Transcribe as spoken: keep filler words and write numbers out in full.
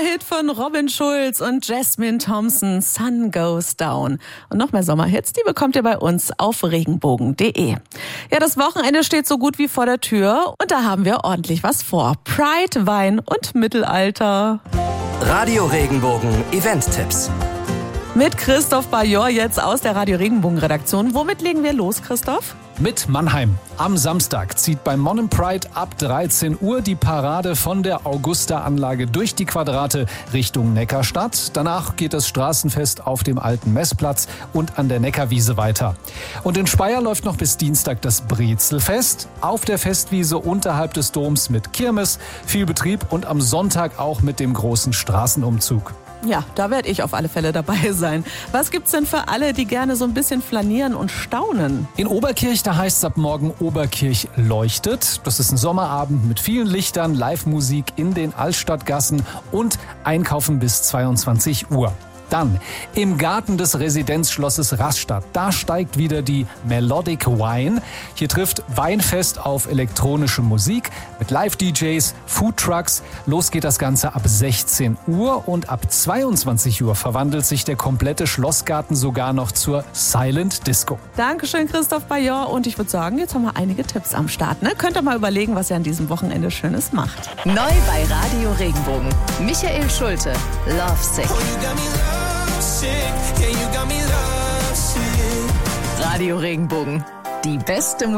Sommerhit von Robin Schulz und Jasmine Thompson, Sun Goes Down. Und noch mehr Sommerhits, die bekommt ihr bei uns auf regenbogen punkt de. Ja, das Wochenende steht so gut wie vor der Tür und da haben wir ordentlich was vor. Pride, Wein und Mittelalter. Radio Regenbogen Event-Tipps. Mit Christoph Bajor jetzt aus der Radio Regenbogen Redaktion. Womit legen wir los, Christoph? Mit Mannheim. Am Samstag zieht beim Monnen Pride ab dreizehn Uhr die Parade von der Augusta-Anlage durch die Quadrate Richtung Neckarstadt. Danach geht das Straßenfest auf dem alten Messplatz und an der Neckarwiese weiter. Und in Speyer läuft noch bis Dienstag das Brezelfest. Auf der Festwiese unterhalb des Doms mit Kirmes, viel Betrieb und am Sonntag auch mit dem großen Straßenumzug. Ja, da werde ich auf alle Fälle dabei sein. Was gibt's denn für alle, die gerne so ein bisschen flanieren und staunen? In Oberkirch, da heißt es ab morgen Oberkirch leuchtet. Das ist ein Sommerabend mit vielen Lichtern, Live-Musik in den Altstadtgassen und Einkaufen bis zweiundzwanzig Uhr. Dann im Garten des Residenzschlosses Rastatt. Da steigt wieder die Melodic Wine. Hier trifft Weinfest auf elektronische Musik mit Live-D Js, Foodtrucks. Los geht das Ganze ab sechzehn Uhr und ab zweiundzwanzig Uhr verwandelt sich der komplette Schlossgarten sogar noch zur Silent Disco. Dankeschön, Christoph Bajor. Und ich würde sagen, jetzt haben wir einige Tipps am Start. Ne? Könnt ihr mal überlegen, was ihr an diesem Wochenende Schönes macht. Neu bei Radio Regenbogen. Michael Schulte, Love Sick. Radio Regenbogen. Die beste Musik.